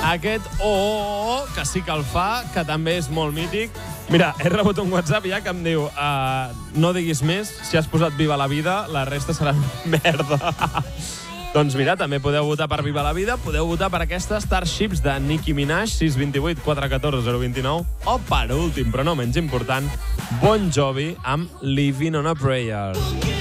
aquest oh, que sí que el fa, que també és molt mític. Mira, he rebut un WhatsApp ja que em diu no diguis més, si has posat Viva la Vida, la resta serà merda. Doncs mira, també podeu votar per Viva la Vida, podeu votar per aquesta Starships de Nicki Minaj, 628 414 029, o per últim, però no menys important, Bon Jovi amb Living on a Prayer.